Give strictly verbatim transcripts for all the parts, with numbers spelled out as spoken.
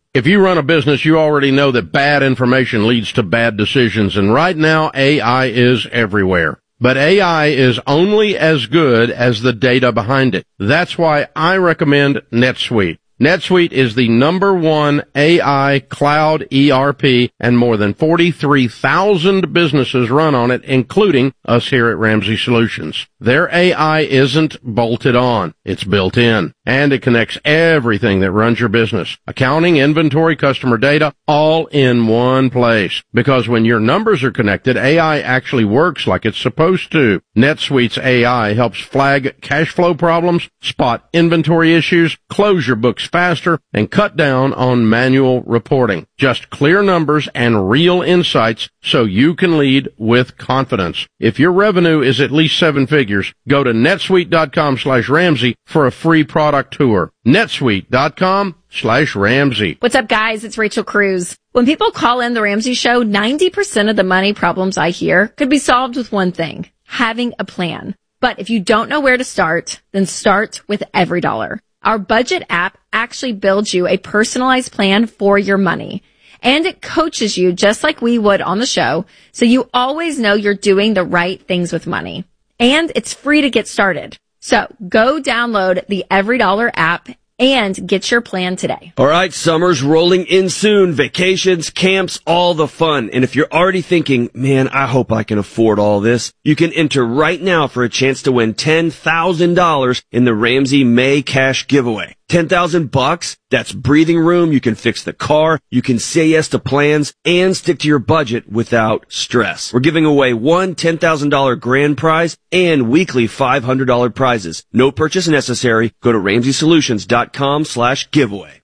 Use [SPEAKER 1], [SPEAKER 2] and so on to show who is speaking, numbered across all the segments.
[SPEAKER 1] If you run a business, you already know that bad information leads to bad decisions, and right now A I is everywhere. But A I is only as good as the data behind it. That's why I recommend NetSuite. NetSuite is the number one A I cloud E R P, and more than forty-three thousand businesses run on it, including us here at Ramsey Solutions. Their A I isn't bolted on. It's built in, and it connects everything that runs your business. Accounting, inventory, customer data, all in one place. Because when your numbers are connected, A I actually works like it's supposed to. NetSuite's A I helps flag cash flow problems, spot inventory issues, close your books faster, and cut down on manual reporting. Just clear numbers and real insights so you can lead with confidence. If your revenue is at least seven figures, go to netsuite.com slash Ramsey for a free product tour. netsuite.com slash Ramsey.
[SPEAKER 2] What's up, guys? It's Rachel Cruz. When people call in the Ramsey Show, ninety percent of the money problems I hear could be solved with one thing: having a plan. But if you don't know where to start, then start with EveryDollar. Our budget app actually builds you a personalized plan for your money. And it coaches you just like we would on the show, so you always know you're doing the right things with money. And it's free to get started. So go download the EveryDollar app and get your plan today.
[SPEAKER 3] All right, summer's rolling in soon. Vacations, camps, all the fun. And if you're already thinking, man, I hope I can afford all this, you can enter right now for a chance to win ten thousand dollars in the Ramsey May Cash Giveaway. ten thousand bucks? That's breathing room. You can fix the car. You can say yes to plans and stick to your budget without stress. We're giving away one ten thousand dollars grand prize and weekly five hundred dollars prizes. No purchase necessary. Go to ramsey solutions dot com slash giveaway.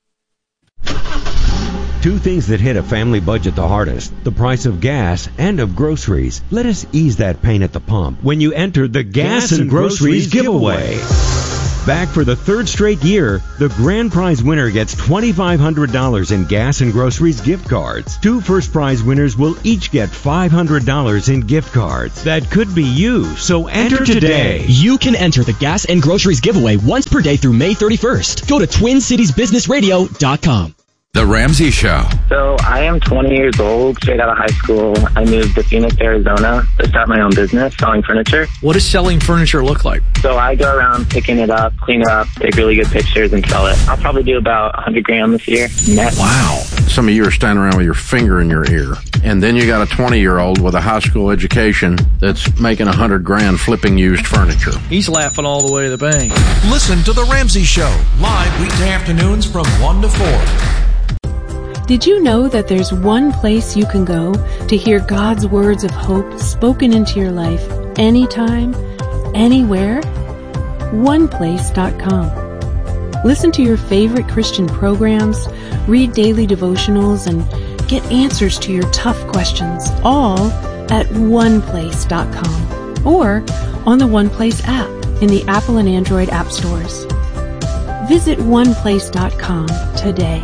[SPEAKER 4] Two things that hit a family budget the hardest: the price of gas and of groceries. Let us ease that pain at the pump when you enter the Gas, gas and, and Groceries, groceries giveaway. giveaway. Back for the third straight year, the grand prize winner gets twenty-five hundred dollars in Gas and Groceries gift cards. Two first prize winners will each get five hundred dollars in gift cards. That could be you, so enter, enter today.
[SPEAKER 5] today. You can enter the Gas and Groceries giveaway once per day through May thirty-first. Go to twin cities business radio dot com.
[SPEAKER 6] The Ramsey Show.
[SPEAKER 7] So I am twenty years old, straight out of high school. I moved to Phoenix, Arizona to start my own business, selling furniture.
[SPEAKER 8] What does selling furniture look like?
[SPEAKER 7] So I go around picking it up, clean it up, take really good pictures, and sell it. I'll probably do about one hundred grand this year net.
[SPEAKER 1] Wow. Some of you are standing around with your finger in your ear. And then you got a twenty-year-old with a high school education that's making one hundred grand flipping used furniture.
[SPEAKER 8] He's laughing all the way to the bank.
[SPEAKER 6] Listen to The Ramsey Show, live weekday afternoons from one to four.
[SPEAKER 9] Did you know that there's one place you can go to hear God's words of hope spoken into your life anytime, anywhere? one place dot com. Listen to your favorite Christian programs, read daily devotionals, and get answers to your tough questions, all at one place dot com or on the OnePlace app in the Apple and Android app stores. Visit one place dot com today.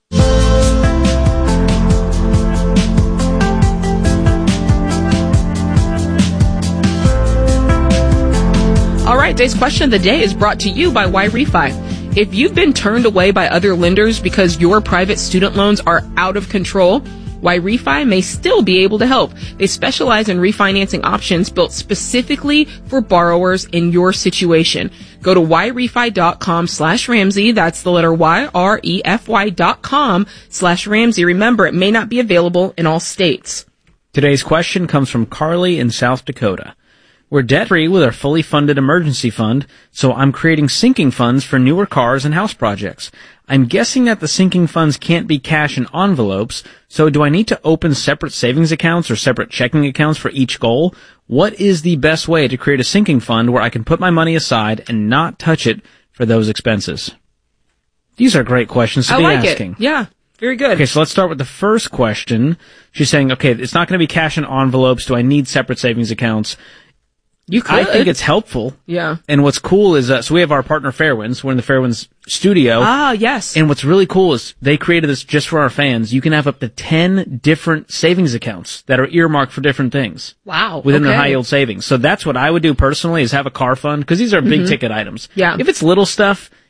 [SPEAKER 10] All right, today's question of the day is brought to you by YRefi. If you've been turned away by other lenders because your private student loans are out of control, YRefi may still be able to help. They specialize in refinancing options built specifically for borrowers in your situation. Go to yrefy.com slash Ramsey. That's the letter Y R E F Y dot com slash Ramsey. Remember, it may not be available in all states.
[SPEAKER 11] Today's question comes from Carly in South Dakota. We're debt-free with our fully funded emergency fund, so I'm creating sinking funds for newer cars and house projects. I'm guessing that the sinking funds can't be cash in envelopes, so do I need to open separate savings accounts or separate checking accounts for each goal? What is the best way to create a sinking fund where I can put my money aside and not touch it for those expenses? These are great questions to
[SPEAKER 10] I
[SPEAKER 11] be
[SPEAKER 10] like
[SPEAKER 11] asking.
[SPEAKER 10] It. Yeah, very good.
[SPEAKER 11] Okay, so let's start with the first question. She's saying, okay, it's not going to be cash in envelopes. Do I need separate savings accounts?
[SPEAKER 10] You could.
[SPEAKER 11] I think it's helpful.
[SPEAKER 10] Yeah.
[SPEAKER 11] And what's cool is, uh, so we have our partner Fairwinds. We're in the Fairwinds studio.
[SPEAKER 10] Ah, yes.
[SPEAKER 11] And what's really cool is they created this just for our fans. You can have up to ten different savings accounts that are earmarked for different things.
[SPEAKER 10] Wow.
[SPEAKER 11] Within
[SPEAKER 10] okay.
[SPEAKER 11] the high yield savings. So that's what I would do personally, is have a car fund, because these are big
[SPEAKER 10] mm-hmm.
[SPEAKER 11] ticket items.
[SPEAKER 10] Yeah.
[SPEAKER 11] If it's little stuff,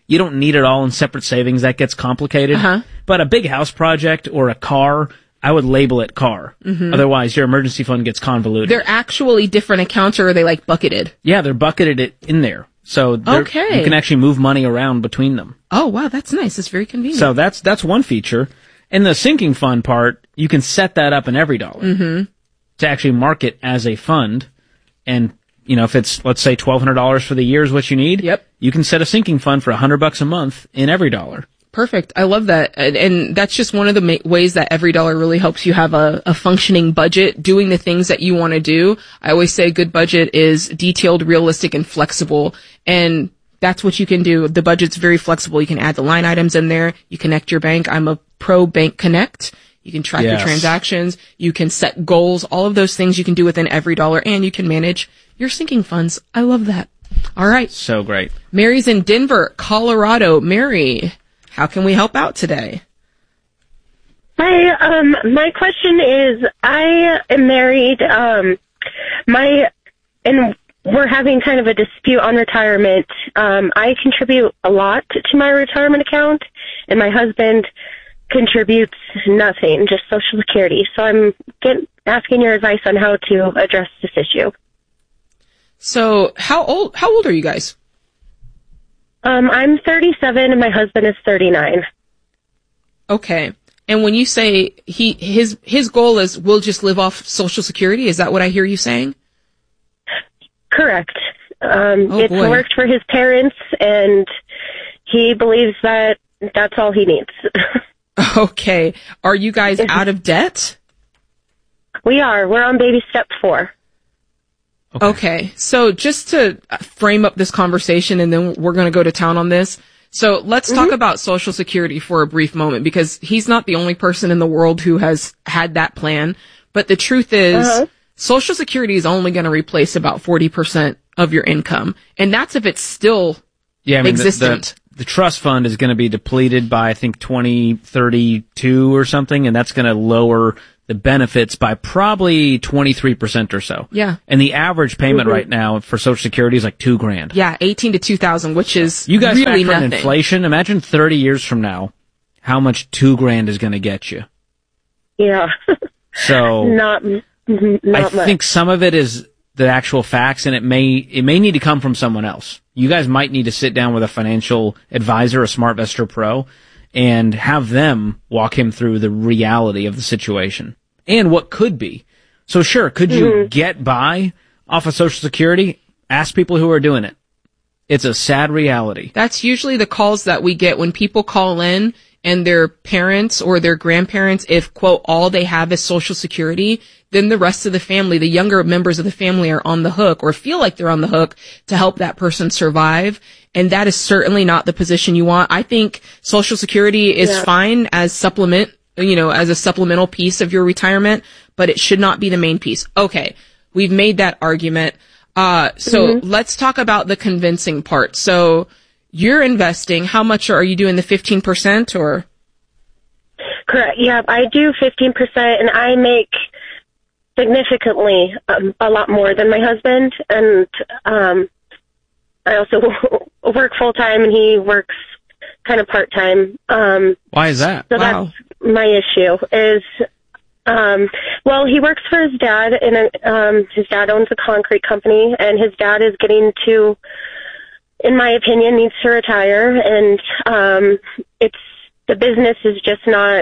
[SPEAKER 11] You don't need it all in separate savings. That gets complicated.
[SPEAKER 10] Uh-huh.
[SPEAKER 11] But a big house project or a car, I would label it car.
[SPEAKER 10] Mhm.
[SPEAKER 11] Otherwise, your emergency fund gets convoluted.
[SPEAKER 10] They're actually different accounts, or are they like bucketed?
[SPEAKER 11] Yeah, they're bucketed it in there. So they're-
[SPEAKER 10] Okay.
[SPEAKER 11] you can actually move money around between them.
[SPEAKER 10] Oh, wow, that's nice. That's very convenient.
[SPEAKER 11] So that's that's one feature. And the sinking fund part, you can set that up in every dollar
[SPEAKER 10] Mm-hmm.
[SPEAKER 11] to actually mark it as a fund. And, you know, if it's, let's say twelve hundred dollars for the year is what you need,
[SPEAKER 10] yep.
[SPEAKER 11] you can set a sinking fund for one hundred bucks a month in every dollar.
[SPEAKER 10] Perfect. I love that. And, and that's just one of the ma- ways that every dollar really helps you have a, a functioning budget, doing the things that you want to do. I always say a good budget is detailed, realistic, and flexible. And that's what you can do. The budget's very flexible. You can add the line items in there. You connect your bank. I'm a pro Bank Connect. You can track
[SPEAKER 11] Yes.
[SPEAKER 10] your transactions. You can set goals. All of those things you can do within every dollar, and you can manage your sinking funds. I love that. All right.
[SPEAKER 11] So great.
[SPEAKER 10] Mary's in Denver, Colorado. Mary, how can we help out today?
[SPEAKER 12] Hi, um, my question is, I am married, um, my, and we're having kind of a dispute on retirement. Um, I contribute a lot to my retirement account, and my husband contributes nothing, just Social Security. So I'm get, asking your advice on how to address this issue.
[SPEAKER 10] So, how old, how old are you guys?
[SPEAKER 12] Um, I'm thirty-seven, and my husband is thirty-nine.
[SPEAKER 10] Okay. And when you say he, his, his goal is we'll just live off Social Security, is that what I hear you saying?
[SPEAKER 12] Correct. Um,
[SPEAKER 10] Oh,
[SPEAKER 12] it's
[SPEAKER 10] boy.
[SPEAKER 12] worked for his parents, and he believes that that's all he needs.
[SPEAKER 10] Okay. Are you guys out of debt?
[SPEAKER 12] We are. We're on baby step four.
[SPEAKER 10] Okay. okay. So just to frame up this conversation, and then we're going to go to town on this. So let's mm-hmm. talk about Social Security for a brief moment, because he's not the only person in the world who has had that plan. But the truth is, uh-huh. Social Security is only going to replace about forty percent of your income. And that's if it's still
[SPEAKER 11] yeah, I mean,
[SPEAKER 10] existent.
[SPEAKER 11] The, the, the trust fund is going to be depleted by, I think, twenty thirty-two or something, and that's going to lower the benefits by probably twenty-three percent or so.
[SPEAKER 10] Yeah.
[SPEAKER 11] And the average payment
[SPEAKER 10] mm-hmm.
[SPEAKER 11] right now for Social Security is like two grand.
[SPEAKER 10] Yeah, eighteen to two thousand, which is
[SPEAKER 11] you guys
[SPEAKER 10] really
[SPEAKER 11] factor in
[SPEAKER 10] nothing.
[SPEAKER 11] inflation. Imagine thirty years from now, how much two grand is going to get you.
[SPEAKER 12] Yeah.
[SPEAKER 11] So
[SPEAKER 12] not, not
[SPEAKER 11] I
[SPEAKER 12] much.
[SPEAKER 11] think some of it is the actual facts, and it may it may need to come from someone else. You guys might need to sit down with a financial advisor, a SmartVestor Pro, and have them walk him through the reality of the situation and what could be. So sure, could you mm-hmm. get by off of Social Security? Ask people who are doing it. It's a sad reality.
[SPEAKER 10] That's usually the calls that we get when people call in and their parents or their grandparents, if, quote, all they have is Social Security, then the rest of the family, the younger members of the family, are on the hook or feel like they're on the hook to help that person survive. And that is certainly not the position you want. I think Social Security is yeah. fine as supplement, you know, as a supplemental piece of your retirement, but it should not be the main piece. Okay, we've made that argument. Uh, so mm-hmm. let's talk about the convincing part. So you're investing. How much are you doing, the fifteen percent or?
[SPEAKER 12] Correct. Yeah, I do fifteen percent, and I make significantly um, a lot more than my husband. And um, I also work full time, and he works kind of part time. Um,
[SPEAKER 11] Why is that?
[SPEAKER 12] So
[SPEAKER 10] wow.
[SPEAKER 12] that's my issue. Is um, well, he works for his dad, and um, his dad owns a concrete company, and his dad is getting to, in my opinion, needs to retire, and um, it's the business is just not.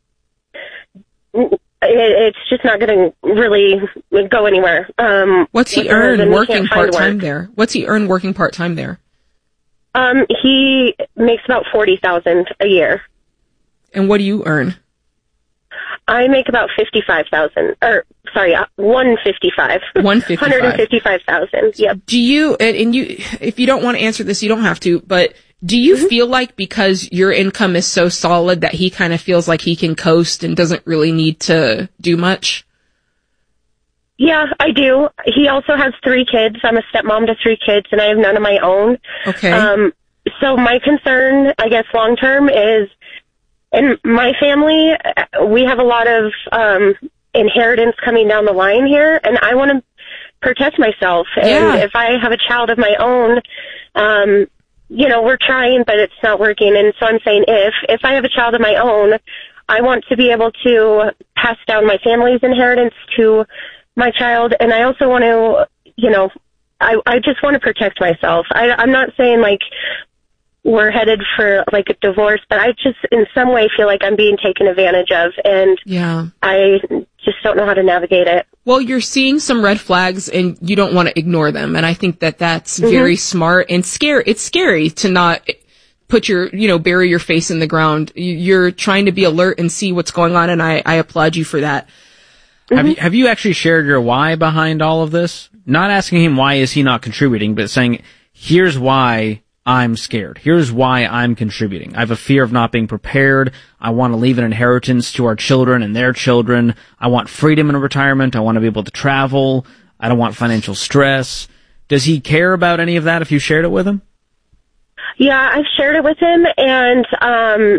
[SPEAKER 12] It's just not going to really go anywhere. Um,
[SPEAKER 10] What's he earn working part time there? What's he earn working part time there?
[SPEAKER 12] Um, he makes about forty thousand a year.
[SPEAKER 10] And what do you earn?
[SPEAKER 12] I make about fifty-five thousand, or sorry, one fifty-five.
[SPEAKER 10] One fifty-five.
[SPEAKER 12] One hundred fifty-five thousand. Yep.
[SPEAKER 10] Do you? And, and you, if you don't want to answer this, you don't have to. But do you mm-hmm. feel like because your income is so solid that he kind of feels like he can coast and doesn't really need to do much?
[SPEAKER 12] Yeah, I do. He also has three kids. I'm a stepmom to three kids, and I have none of my own.
[SPEAKER 10] Okay.
[SPEAKER 12] Um, so my concern, I guess, long term is, in my family, we have a lot of um, inheritance coming down the line here, and I want to protect myself. And
[SPEAKER 10] yeah.
[SPEAKER 12] if I have a child of my own, um, you know, we're trying, but it's not working. And so I'm saying if, if I have a child of my own, I want to be able to pass down my family's inheritance to my child. And I also want to, you know, I, I just want to protect myself. I, I'm not saying like we're headed for like a divorce, but I just in some way feel like I'm being taken advantage of. And
[SPEAKER 10] yeah.
[SPEAKER 12] I just don't know how to navigate it.
[SPEAKER 10] Well, you're seeing some red flags and you don't want to ignore them. And I think that that's mm-hmm. very smart and scary. It's scary to not put your, you know, bury your face in the ground. You're trying to be alert and see what's going on. And I, I applaud you for that.
[SPEAKER 11] Mm-hmm. Have you, have you actually shared your why behind all of this? Not asking him why is he not contributing, but saying, here's why I'm scared. Here's why I'm contributing. I have a fear of not being prepared. I want to leave an inheritance to our children and their children. I want freedom in retirement. I want to be able to travel. I don't want financial stress. Does he care about any of that if you shared it with him?
[SPEAKER 12] Yeah, I've shared it with him, and um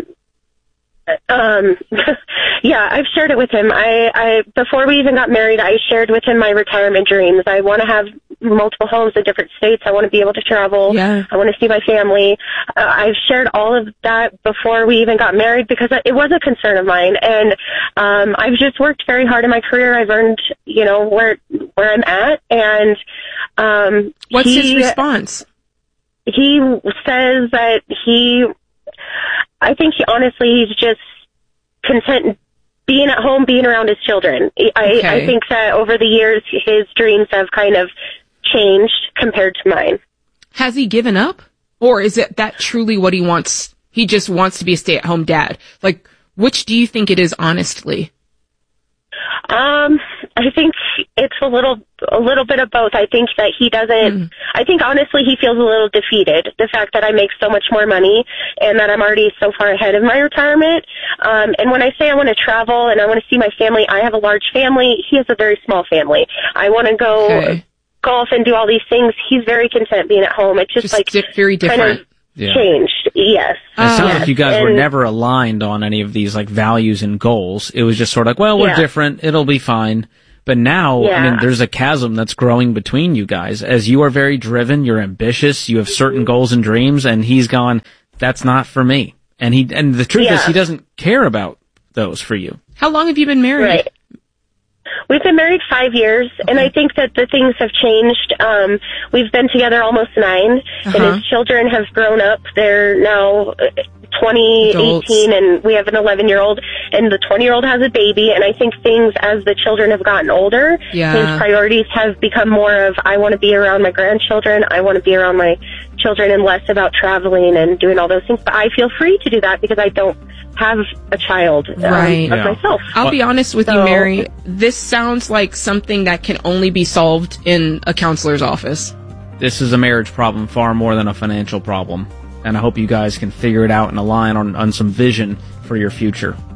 [SPEAKER 12] um yeah, I've shared it with him. I, I before we even got married, I shared with him my retirement dreams. I want to have multiple homes in different states. I want to be able to travel.
[SPEAKER 10] Yeah.
[SPEAKER 12] I want to see my family. Uh, I've shared all of that before we even got married because it was a concern of mine. And um I've just worked very hard in my career. I've earned, you know, where where I'm at. And um
[SPEAKER 10] what's
[SPEAKER 12] he,
[SPEAKER 10] his response?
[SPEAKER 12] He says that he, I think he, honestly, he's just content being at home, being around his children. I,
[SPEAKER 10] okay.
[SPEAKER 12] I think that over the years, his dreams have kind of changed compared to mine.
[SPEAKER 10] Has he given up? Or is it that truly what he wants? He just wants to be a stay-at-home dad. Like, which do you think it is, honestly?
[SPEAKER 12] Um, I think it's a little, a little bit of both. I think that he doesn't, mm. I think honestly he feels a little defeated. The fact that I make so much more money and that I'm already so far ahead of my retirement. Um, and when I say I want to travel and I want to see my family, I have a large family. He has a very small family. I want to go okay. golf and do all these things. He's very content being at home. It's just,
[SPEAKER 10] just
[SPEAKER 12] like
[SPEAKER 10] di- very different.
[SPEAKER 12] Kind of yeah. changed. Yes.
[SPEAKER 11] It sounds
[SPEAKER 12] yes.
[SPEAKER 11] like you guys
[SPEAKER 12] and,
[SPEAKER 11] were never aligned on any of these like values and goals. It was just sort of like, well, we're
[SPEAKER 12] yeah.
[SPEAKER 11] different. It'll be fine. But now,
[SPEAKER 12] yeah.
[SPEAKER 11] I mean, there's a chasm that's growing between you guys. As you are very driven, you're ambitious, you have certain goals and dreams, and he's gone, that's not for me. And he, and the truth
[SPEAKER 12] yeah.
[SPEAKER 11] is he doesn't care about those for you.
[SPEAKER 10] How long have you been married?
[SPEAKER 12] Right. We've been married five years, okay. and I think that the things have changed. Um, we've been together almost nine, uh-huh. and his children have grown up. They're now twenty,
[SPEAKER 10] Adults.
[SPEAKER 12] eighteen, and we have an eleven-year-old, and the twenty-year-old has a baby, and I think things, as the children have gotten older,
[SPEAKER 10] yeah.
[SPEAKER 12] his priorities have become more of, I want to be around my grandchildren, I want to be around my children, and less about traveling and doing all those things. But I feel free to do that because I don't have a child um,
[SPEAKER 10] right.
[SPEAKER 12] of
[SPEAKER 11] yeah.
[SPEAKER 12] myself.
[SPEAKER 10] I'll be honest with
[SPEAKER 12] so,
[SPEAKER 10] you, Mary. This sounds like something that can only be solved in a counselor's office.
[SPEAKER 11] This is a marriage problem far more than a financial problem. And I hope you guys can figure it out and align on, on some vision for your future.